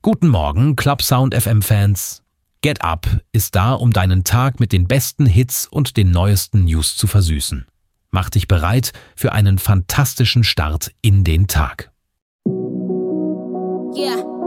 Guten Morgen, Club Sound FM Fans. Get Up ist da, um deinen Tag mit den besten Hits und den neuesten News zu versüßen. Mach dich bereit für einen fantastischen Start in den Tag. Yeah.